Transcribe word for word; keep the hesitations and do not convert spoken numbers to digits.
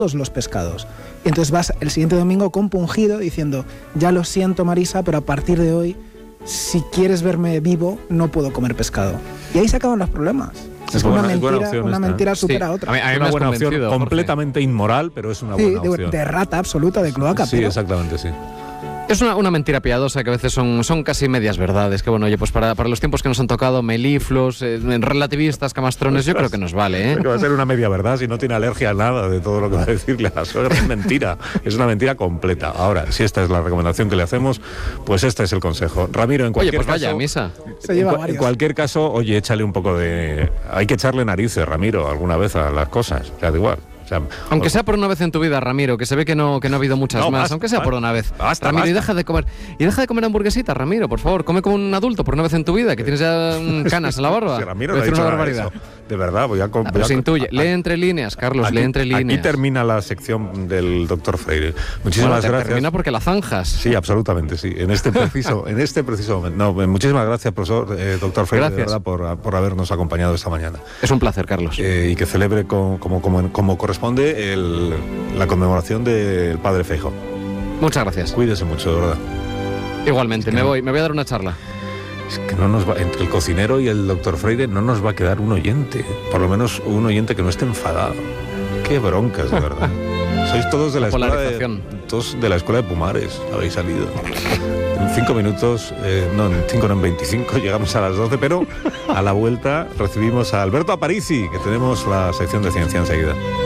todos los pescados. Y entonces vas el siguiente domingo compungido diciendo, ya lo siento Marisa, pero a partir de hoy, si quieres verme vivo, no puedo comer pescado. Y ahí se acaban los problemas. Es, es una buena, mentira, es buena una mentira supera sí. a otra. A mí, a mí es una buena opción, Jorge. completamente inmoral, pero es una sí, buena de, opción. De rata absoluta, de cloaca. Sí, pero... exactamente, sí. Es una, una mentira piadosa que a veces son, son casi medias verdades. Que bueno, oye, pues para, para los tiempos que nos han tocado, melifluos, eh, relativistas, camastrones, yo creo que nos vale, ¿eh? Que va a ser una media verdad si no tiene alergia a nada de todo lo que va a decirle a la suegra. Es mentira, es una mentira completa. Ahora, si esta es la recomendación que le hacemos, pues este es el consejo. Ramiro, en cualquier oye, pues caso, vaya a misa. Se lleva en, varios. en cualquier caso, oye, échale un poco de... Hay que echarle narices, Ramiro, alguna vez a las cosas. O sea, da igual. O sea, aunque sea por una vez en tu vida, Ramiro, que se ve que no, que no ha habido muchas no, más, basta, aunque sea basta, por una vez. Basta, Ramiro, basta. y deja de comer. Y deja de comer hamburguesitas, Ramiro, por favor. Come como un adulto por una vez en tu vida, que tienes ya mm, canas en la barba. Sí, Ramiro voy a no ha decir dicho una nada de barbaridad. eso. De verdad, voy a... Ah, pero se intuye. Lee entre líneas, Carlos, aquí, lee entre líneas. Aquí termina la sección del doctor Freire. Muchísimas bueno, te gracias. Termina porque la zanjas. Sí, absolutamente, sí. En este preciso, en este preciso momento. No, muchísimas gracias, profesor, eh, doctor Freire, Gracias. de verdad, por, por habernos acompañado esta mañana. Es un placer, Carlos. Eh, y que celebre con, como, como, como corresponde el, la conmemoración del padre Feijóo. Muchas gracias. Cuídese mucho, de verdad. Igualmente, Es que me no. voy, me voy a dar una charla. Es que no nos va, entre el cocinero y el doctor Freire no nos va a quedar un oyente, por lo menos un oyente que no esté enfadado. Qué broncas, de verdad. Sois todos de la escuela de, todos de la escuela de Pumares, habéis salido. En cinco minutos, eh, no, en cinco, no, en veinticinco, llegamos a las doce, pero a la vuelta recibimos a Alberto Aparici, que tenemos la sección de ciencia enseguida.